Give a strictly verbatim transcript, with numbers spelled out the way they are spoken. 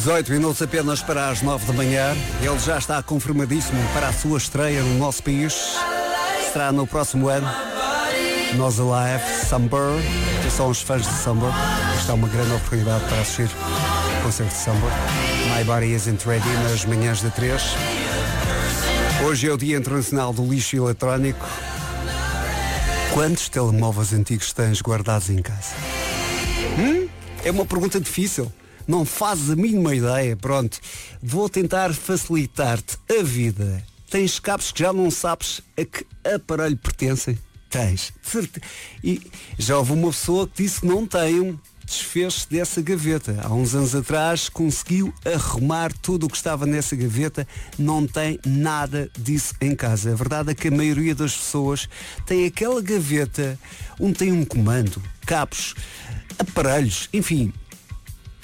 dezoito minutos apenas para as nove da manhã. Ele já está confirmadíssimo para a sua estreia no nosso país. Será no próximo ano. Nós Alive, Summer. Que são os fãs de Summer. Esta é uma grande oportunidade para assistir ao concerto de Summer. My Body Isn't Ready nas manhãs da três. Hoje é o Dia Internacional do Lixo Eletrónico. Quantos telemóveis antigos tens guardados em casa? Hum? É uma pergunta difícil. Não fazes a mínima ideia. Pronto, vou tentar facilitar-te a vida. Tens cabos que já não sabes a que aparelho pertencem? Tens. E já houve uma pessoa que disse que não tem um. Desfez-se dessa gaveta. Há uns anos atrás conseguiu arrumar tudo o que estava nessa gaveta. Não tem nada disso em casa. A verdade é que a maioria das pessoas tem aquela gaveta onde tem um comando, cabos, aparelhos, enfim,